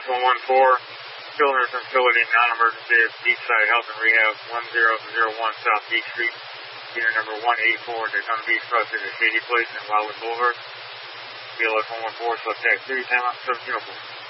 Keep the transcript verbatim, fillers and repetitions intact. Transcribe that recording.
S one one four, Children's Facility, non-emergency, Beachside Health and Rehab, one zero zero one South Beach Street, unit number one eighty-four, Daytona Beach, crossing the Shady Place and Wildwood Boulevard. B L S one one four, select tag three, time out, seven zero four.